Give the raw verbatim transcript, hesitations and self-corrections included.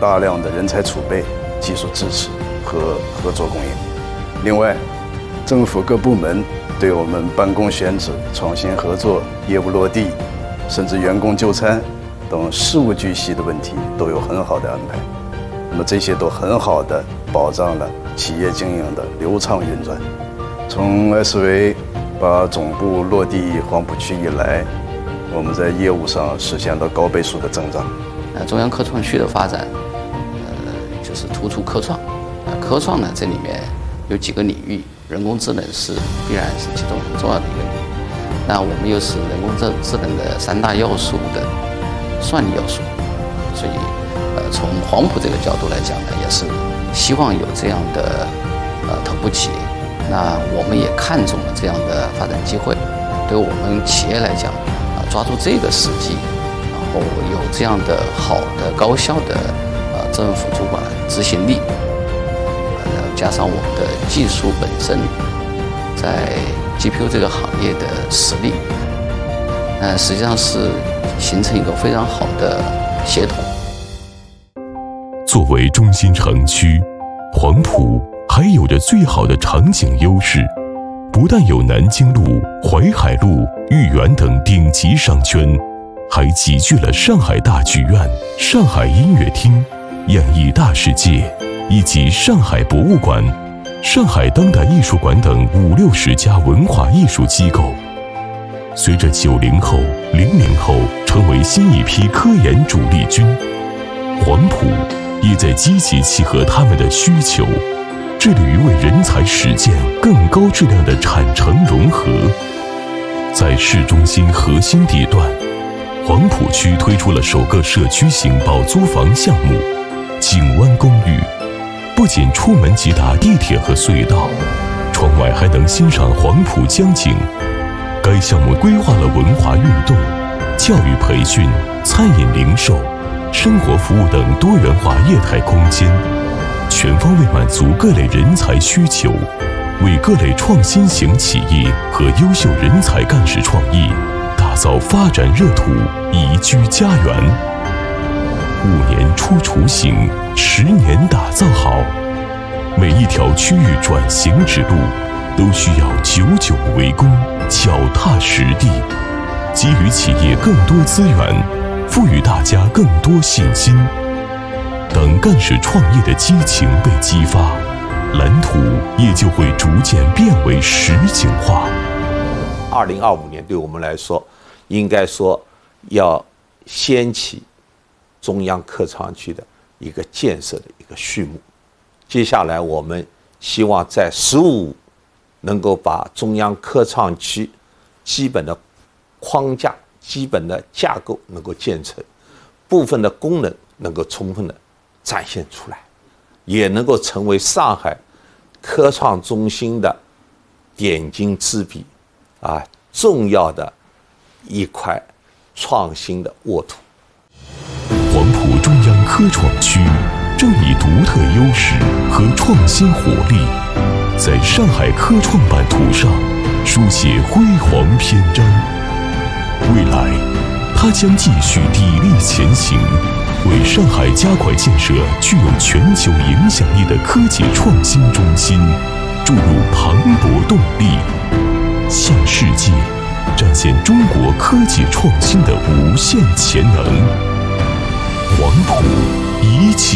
大量的人才储备、技术支持和合作供应。另外，政府各部门对我们办公选址、创新合作、业务落地，甚至员工就餐等事无巨细的问题都有很好的安排。那么这些都很好的保障了企业经营的流畅运转。从 S V 把总部落地黄浦区以来，我们在业务上实现了高倍数的增长。 呃，中央科创区的发展，呃，就是突出科创。呃，科创呢，这里面有几个领域，人工智能是必然是其中很重要的一个领域。那我们又是人工智智能的三大要素的算力要素，所以，呃，从黄埔这个角度来讲呢，也是希望有这样的呃头部企业。那我们也看中了这样的发展机会。对我们企业来讲，啊、呃，抓住这个时机，然后有这样的好的高效的呃政府主管执行力，呃，加上我们的技术本身在 G P U 这个行业的实力，那实际上是形成一个非常好的协同。 作为中心城区，黄埔还有着最好的场景优势，不但有南京路、淮海路、豫园等顶级商圈，还集聚了上海大剧院、上海音乐厅、演艺大世界以及上海博物馆、上海当代艺术馆等五六十家文化艺术机构。随着九零后、零零后成为新一批科研主力军，黄埔也在积极契合他们的需求，致力于为人才实践更高质量的产城融合。在市中心核心地段，黄埔区推出了首个社区型保租房项目景湾公寓，不仅出门即达地铁和隧道，窗外还能欣赏黄浦江景。该项目规划了文化运动、教育培训、餐饮零售、生活服务等多元化业态空间，全方位满足各类人才需求，为各类创新型企业和优秀人才干事创业打造发展热土、宜居家园。五年出雏形，十年打造好。每一条区域转型之路，都需要久久为功，脚踏实地，给予企业更多资源，赋予大家更多信心。等干事创业的激情被激发，蓝图也就会逐渐变为实景化。 二零二五年对我们来说，应该说要掀起中央科创区的一个建设的一个序幕。接下来我们希望在“十五”能够把中央科创区基本的框架、基本的架构能够建成，部分的功能能够充分的展现出来，也能够成为上海科创中心的点睛之笔，啊，重要的一块创新的沃土。 黄埔中央科创区正以独特优势和创新活力，在上海科创版图上书写辉煌篇章。未来，它将继续砥砺前行，为上海加快建设具有全球影响力的科技创新中心注入磅礴动力，向世界展现中国科技创新的无限潜能。黄埔一起